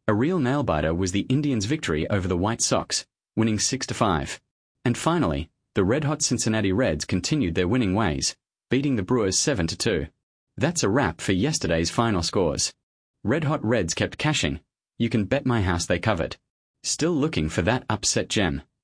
A real nail-biter was the Indians' victory over the White Sox, winning 6-5. And finally, the red-hot Cincinnati Reds continued their winning ways, beating the Brewers 7-2. That's a wrap for yesterday's final scores. Red-hot Reds kept cashing. You can bet my house they covered. Still looking for that upset gem.